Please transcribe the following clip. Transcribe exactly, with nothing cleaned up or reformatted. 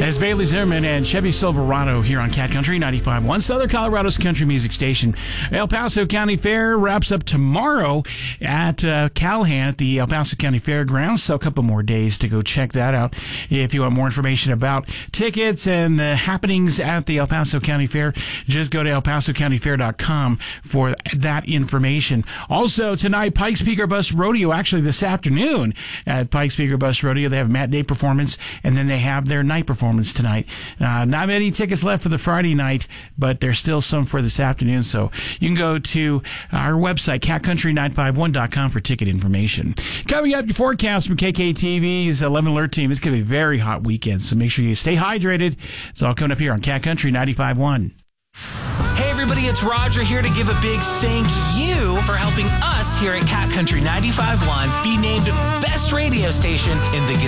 It's Bailey Zimmerman and Chevy Silverado here on Cat Country ninety-five point one, Southern Colorado's country music station. El Paso County Fair wraps up tomorrow at uh, Callahan at the El Paso County Fairgrounds, so a couple more days to go check that out. If you want more information about tickets and the happenings at the El Paso County Fair, just go to el paso county fair dot com for that information. Also, tonight, Pikes Peak Bus Rodeo, actually this afternoon at Pikes Peak Bus Rodeo, they have a matinee performance, and then they have their night performance tonight. Uh, not many tickets left for the Friday night, but there's still some for this afternoon. So you can go to our website, cat country nine five one dot com, for ticket information. Coming up, your forecast from K K T V's eleven Alert Team. It's going to be a very hot weekend, so make sure you stay hydrated. It's all coming up here on Cat Country ninety-five point one. Hey everybody, it's Roger here to give a big thank you for helping us here at Cat Country ninety-five point one be named Best Radio Station in the